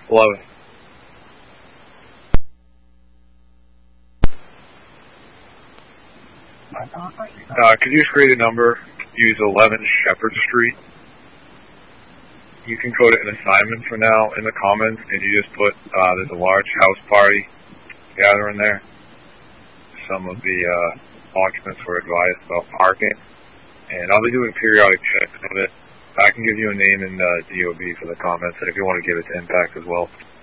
11. Could you just create a number? Use 11 Shepherd Street. You can code it an assignment for now in the comments, and you just put there's a large house party gathering there. Some of the occupants were advised about parking, and I'll be doing periodic checks of it. I can give you a name in DOB for the comments, and if you want to give it to Impact as well.